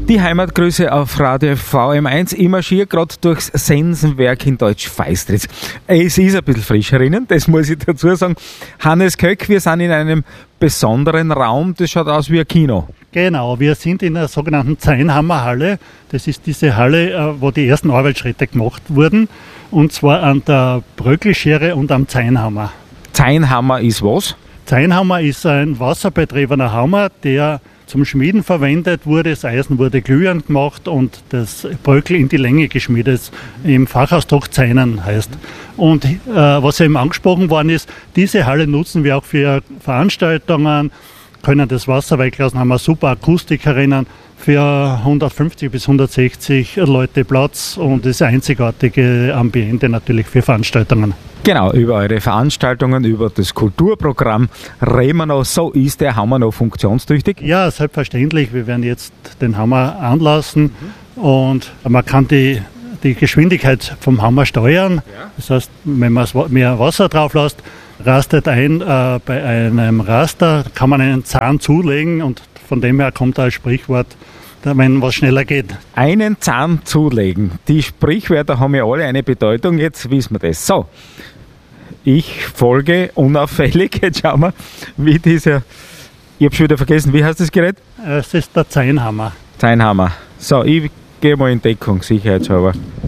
Die Heimatgrüße auf Radio VM1. Ich marschiere gerade durchs Sensenwerk in Deutsch-Feistritz. Es ist ein bisschen frisch herinnen, das muss ich dazu sagen. Hannes Köck, wir sind in einem besonderen Raum, das schaut aus wie ein Kino. Genau, wir sind in der sogenannten Zeinhammer Halle. Das ist diese Halle, wo die ersten Arbeitsschritte gemacht wurden. Und zwar an der Bröckelschere und am Zeinhammer. Zeinhammer ist was? Zeinhammer ist ein wasserbetriebener Hammer, der zum Schmieden verwendet wurde. Das Eisen wurde glühend gemacht und das Bröckel in die Länge geschmiedet. Im Fachausdruck Zeinen heißt. Und was eben angesprochen worden ist, diese Halle nutzen wir auch für Veranstaltungen, können das Wasser weglassen, haben eine super Akustik herinnen, für 150 bis 160 Leute Platz und das einzigartige Ambiente natürlich für Veranstaltungen. Genau, über eure Veranstaltungen, über das Kulturprogramm reden wir noch. So ist der Hammer noch funktionstüchtig? Ja, selbstverständlich. Wir werden jetzt den Hammer anlassen und man kann die Geschwindigkeit vom Hammer steuern. Ja. Das heißt, wenn man mehr Wasser drauf lässt, rastet ein bei einem Raster, kann man einen Zahn zulegen und von dem her kommt da ein Sprichwort, wenn was schneller geht. Einen Zahn zulegen. Die Sprichwörter haben ja alle eine Bedeutung, jetzt wissen wir das. So, ich folge unauffällig. Jetzt schauen wir, wie dieser, ich habe schon wieder vergessen, wie heißt das Gerät? Es ist der Zeinhammer. Zeinhammer. So, ich gehe mal in Deckung, sicherheitshalber.